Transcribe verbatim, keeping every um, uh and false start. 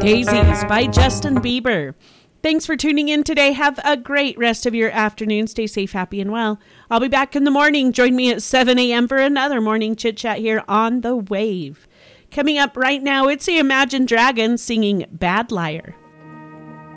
Daisies by Justin Bieber. Thanks for tuning in today. Have a great rest of your afternoon. Stay safe, happy, and well. I'll be back in the morning. Join me at seven a.m. for another morning chit chat here on The Wave. Coming up right now, it's the Imagine Dragons singing Bad Liar.